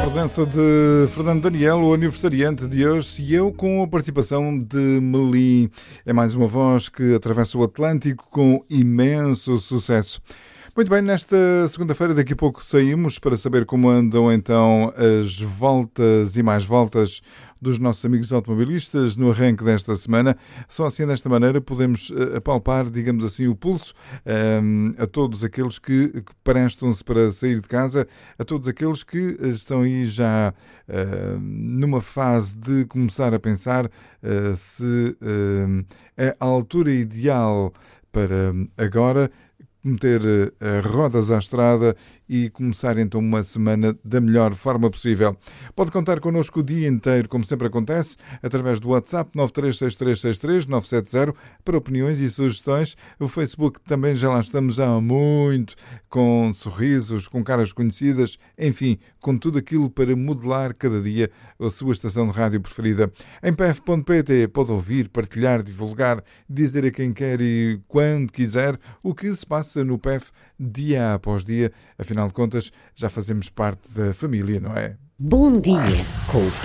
presença de Fernando Daniel, o aniversariante de hoje, e eu com a participação de Melim. É mais uma voz que atravessa o Atlântico com imenso sucesso. Muito bem, nesta segunda-feira, daqui a pouco saímos para saber como andam então as voltas e mais voltas dos nossos amigos automobilistas no arranque desta semana. Só assim, desta maneira, podemos apalpar, digamos assim, o pulso a todos aqueles que prestam-se para sair de casa, a todos aqueles que estão aí já numa fase de começar a pensar se é a altura ideal para agora meter rodas à estrada e começar então uma semana da melhor forma possível. Pode contar connosco o dia inteiro, como sempre acontece, através do WhatsApp 936363970 para opiniões e sugestões. O Facebook também já lá estamos há muito, com sorrisos, com caras conhecidas, enfim, com tudo aquilo para modelar cada dia a sua estação de rádio preferida. Em pf.pt pode ouvir, partilhar, divulgar, dizer a quem quer e quando quiser o que se passa no PEF dia após dia. Afinal de contas, já fazemos parte da família, não é? Bom dia com o